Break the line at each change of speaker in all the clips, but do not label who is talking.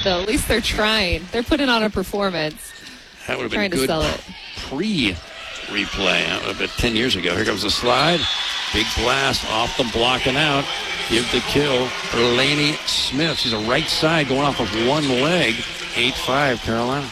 though. At least they're trying. They're putting on a performance.
That would have
trying
been good
to sell it.
Pre-replay. That would have been 10 years ago. Here comes the slide. Big blast off the block and out. Give the kill for Laney Smith. She's a right side going off of one leg. 8-5 Carolina.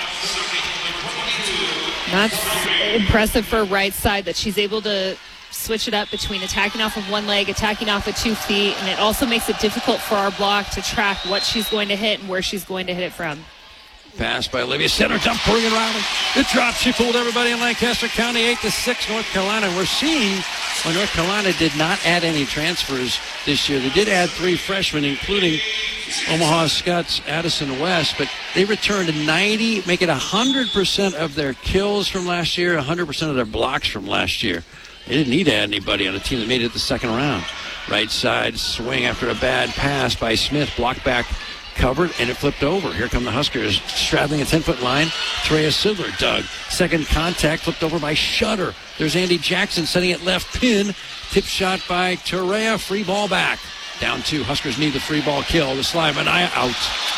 That's impressive for a right side that she's able to switch it up between attacking off of one leg, attacking off of 2 feet, and it also makes it difficult for our block to track what she's going to hit and where she's going to hit it from.
Pass by Olivia. Center jump, Morgan Riley. Good drop. She fooled everybody in Lancaster County. 8-6 North Carolina. We're seeing when North Carolina did not add any transfers this year. They did add 3 freshmen, including Omaha Scott's Addison West, but they returned 90, make it 100% of their kills from last year, 100% of their blocks from last year. They didn't need to add anybody on a team that made it the second round. Right side swing after a bad pass by Smith. Block back covered, and it flipped over. Here come the Huskers straddling a 10-foot line. Terea Sidler dug. Second contact flipped over by Shutter. There's Andy Jackson setting it left pin. Tip shot by Terea. Free ball back. Down 2. Huskers need the free ball kill. The slide, Mania out.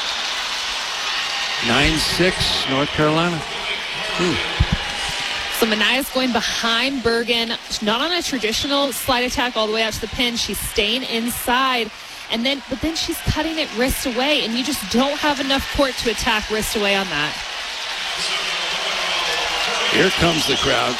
9-6 North Carolina.
So Mania's going behind Bergen, not on a traditional slide attack all the way out to the pin. She's staying inside, but then she's cutting it wrist away, and you just don't have enough court to attack wrist away on that.
Here comes the crowd.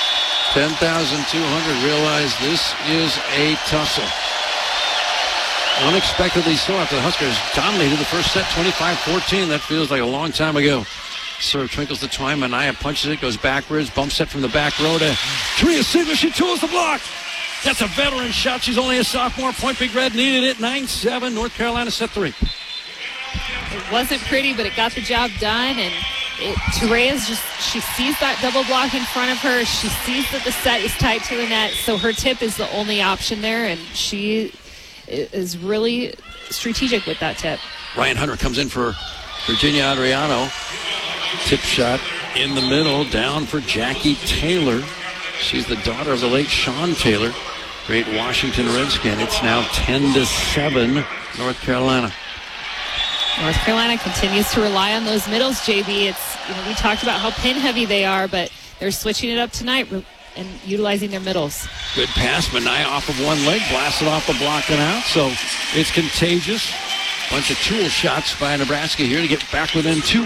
10,200 realize this is a tussle. Unexpectedly so after the Huskers dominated the first set 25-14. That feels like a long time ago. Serve twinkles the twine. Mania punches it, goes backwards, bump set from the back row to Terea Sidler. She tools the block. That's a veteran shot. She's only a sophomore. Point Big Red needed it. 9-7. North Carolina set 3.
It wasn't pretty, but it got the job done. And Terea's she sees that double block in front of her. She sees that the set is tight to the net. So her tip is the only option there. And she is really strategic with that tip.
Ryan Hunter comes in for Virginia Adriano. Tip shot in the middle, down for Jackie Taylor. She's the daughter of the late Sean Taylor, great Washington Redskin. It's now 10-7 North Carolina.
North Carolina continues to rely on those middles, JB. We talked about how pin heavy they are, but they're switching it up tonight and utilizing their middles.
Good pass, Mania off of one leg, blasted off the block and out, so it's contagious. Bunch of tool shots by Nebraska here to get back within 2.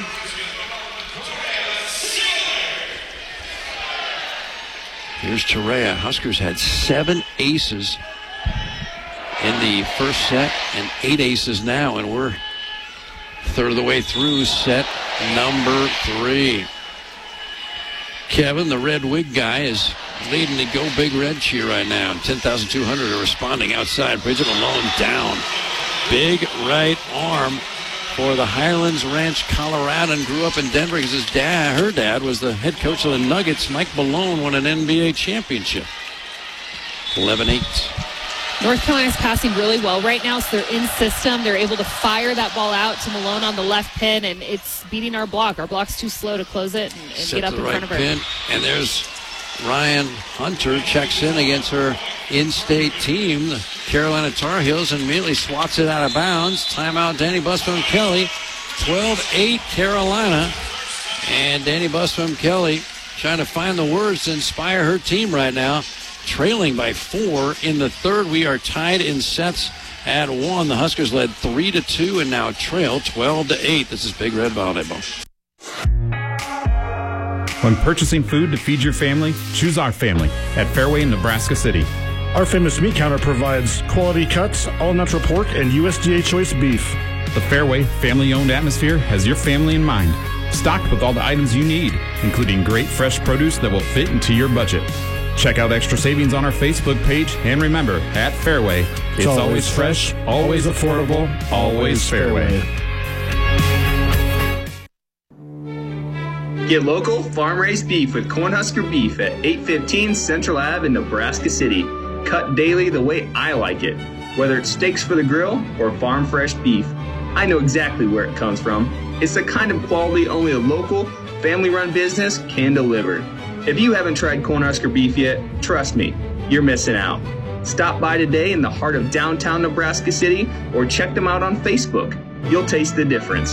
Here's Terea. Huskers had 7 aces in the first set and 8 aces now, and we're third of the way through set number 3. Kevin, the red wig guy, is leading the Go Big Red cheer right now. 10,200 are responding outside. Bridget Malone down. Big right arm for the Highlands Ranch Coloradan. Grew up in Denver because her dad was the head coach of the Nuggets. Mike Malone won an NBA championship. 11-8.
North Carolina's passing really well right now, so they're in system. They're able to fire that ball out to Malone on the left pin, and it's beating our block. Our block's too slow to close it and get up in front of her. Pin,
and there's Ryan Hunter checks in against her in-state team, the Carolina Tar Heels, and immediately swats it out of bounds. Timeout, Danny Busboom Kelly. 12-8 Carolina. And Danny Busboom Kelly trying to find the words to inspire her team right now. Trailing by 4 in the third. We are tied in sets at 1. The Huskers led 3-2 and now trail 12-8. This is Big Red Volleyball.
When purchasing food to feed your family, choose our family at Fairway in Nebraska City.
Our famous meat counter provides quality cuts, all-natural pork, and USDA choice beef.
The Fairway family-owned atmosphere has your family in mind. Stocked with all the items you need, including great fresh produce that will fit into your budget. Check out extra savings on our Facebook page, and remember, at Fairway, it's always fresh, always affordable, always Fairway.
Get local, farm-raised beef with Cornhusker Beef at 815 Central Ave in Nebraska City. Cut daily the way I like it. Whether it's steaks for the grill or farm-fresh beef, I know exactly where it comes from. It's the kind of quality only a local, family-run business can deliver. If you haven't tried Cornhusker Beef yet, trust me, you're missing out. Stop by today in the heart of downtown Nebraska City or check them out on Facebook. You'll taste the difference.